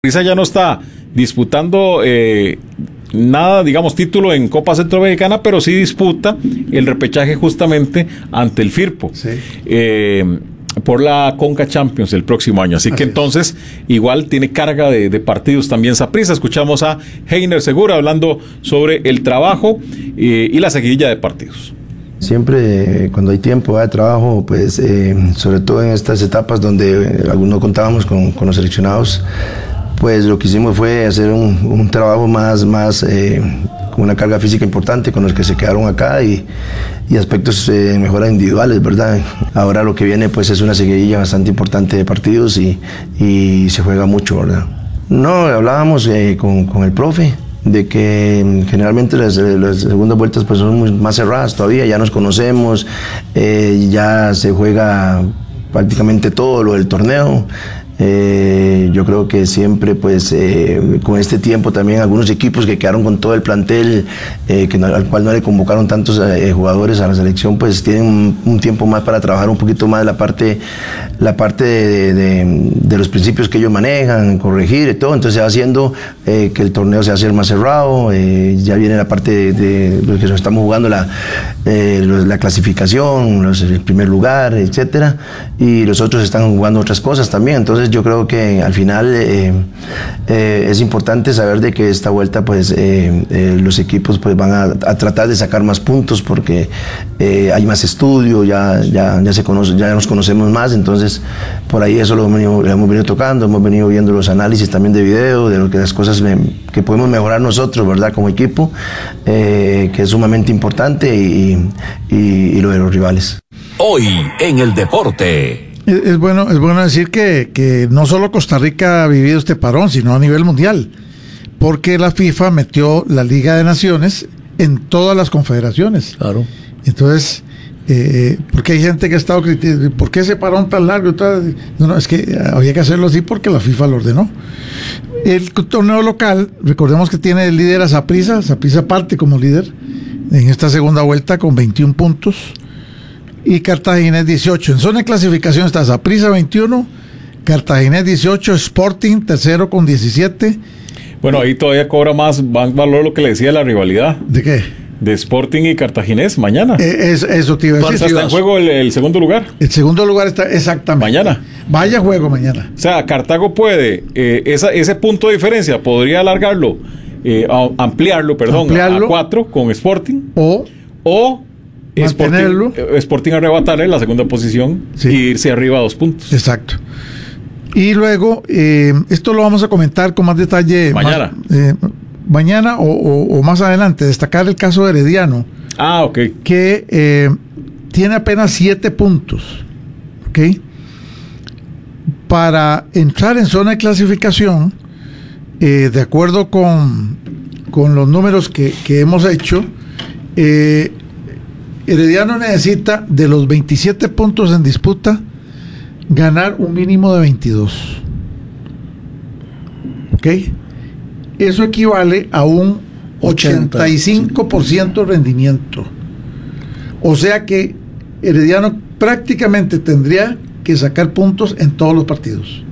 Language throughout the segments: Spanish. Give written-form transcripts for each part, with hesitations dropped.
Saprissa ya no está disputando nada, digamos, título en Copa Centroamericana, pero sí disputa el repechaje justamente ante el Firpo. Sí. Por la Conca Champions el próximo año. Así que entonces igual tiene carga de partidos también Saprissa. Escuchamos a Heiner Segura hablando sobre el trabajo y la seguidilla de partidos. Siempre cuando hay tiempo de trabajo, pues sobre todo en estas etapas donde algunos contábamos con los seleccionados, pues lo que hicimos fue hacer un trabajo más con una carga física importante con los que se quedaron acá y aspectos de mejoras individuales, ¿verdad? Ahora lo que viene pues es una seguidilla bastante importante de partidos y se juega mucho, ¿verdad? No, hablábamos con el profe de que generalmente las segundas vueltas pues son más cerradas todavía, ya nos conocemos, ya se juega prácticamente todo lo del torneo. Yo creo que siempre pues con este tiempo también algunos equipos que quedaron con todo el plantel al cual no le convocaron tantos jugadores a la selección, pues tienen un tiempo más para trabajar un poquito más la parte de los principios que ellos manejan, corregir y todo, entonces se va haciendo que el torneo se hace más cerrado, ya viene la parte de lo que nos estamos jugando, la clasificación, el primer lugar, etcétera, y los otros están jugando otras cosas también. Entonces yo creo que al final es importante saber de que esta vuelta pues los equipos pues van a tratar de sacar más puntos porque hay más estudio, ya nos conocemos más, entonces por ahí eso lo hemos venido tocando, hemos venido viendo los análisis también de video, de lo que las cosas que podemos mejorar nosotros, ¿verdad? Como equipo, que es sumamente importante y lo de los rivales. Hoy en el deporte. Es bueno decir que no solo Costa Rica ha vivido este parón, sino a nivel mundial, porque la FIFA metió la Liga de Naciones en todas las confederaciones. Claro. Entonces, porque hay gente que ha estado criticando, ¿por qué ese parón tan largo? No, es que había que hacerlo así porque la FIFA lo ordenó. El torneo local, recordemos que tiene el líder a Saprissa parte como líder en esta segunda vuelta con 21 puntos. Y Cartaginés 18. En zona de clasificación está Saprissa 21, Cartaginés 18, Sporting tercero con 17. Bueno, ahí todavía cobra más valor lo que le decía la rivalidad. ¿De qué? De Sporting y Cartaginés mañana. Eso te iba a decir. Está en juego el segundo lugar. El segundo lugar está exactamente. Mañana. Vaya juego mañana. O sea, Cartago puede, ese punto de diferencia podría alargarlo, ampliarlo a 4 con Sporting. O Sporting arrebatarle la segunda posición y irse arriba a 2 puntos. Exacto. Y luego, esto lo vamos a comentar con más detalle mañana o más adelante. Destacar el caso de Herediano. Ok. Que tiene apenas 7 puntos. Ok. Para entrar en zona de clasificación, de acuerdo con los números que hemos hecho, Herediano necesita de los 27 puntos en disputa ganar un mínimo de 22. ¿Ok? Eso equivale a un 85% de rendimiento. O sea que Herediano prácticamente tendría que sacar puntos en todos los partidos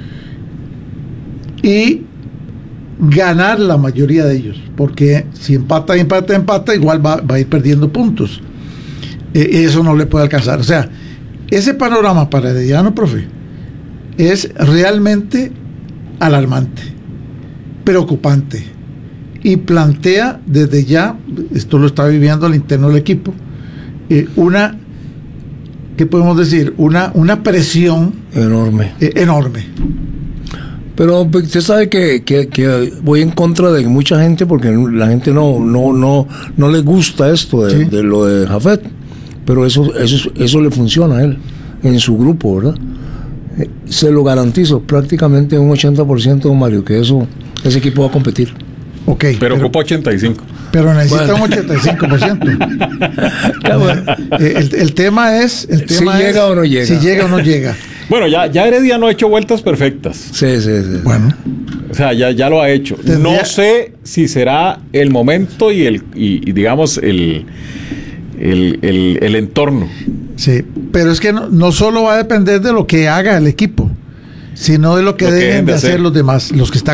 y ganar la mayoría de ellos, porque si empata, igual va a ir perdiendo puntos. Eso no le puede alcanzar. O sea, ese panorama para Herediano, profe, es realmente alarmante, preocupante, y plantea desde ya, esto lo está viviendo al interno del equipo, ¿qué podemos decir? Una presión enorme. Pero usted sabe que voy en contra de mucha gente porque la gente no le gusta esto de lo de Jafet. Pero eso le funciona a él, en su grupo, ¿verdad? Se lo garantizo, prácticamente un 80%, don Mario, que ese equipo va a competir. Okay, pero ocupa 85. Pero necesita un 85%. El tema es si llega o no llega. Si llega o no llega. Bueno, ya Herediano ha hecho vueltas perfectas. Sí. Bueno. O sea, ya lo ha hecho. No sé si será el momento y digamos el entorno. Sí, pero es que no solo va a depender de lo que haga el equipo. sino de lo que deben de hacer los demás, los que están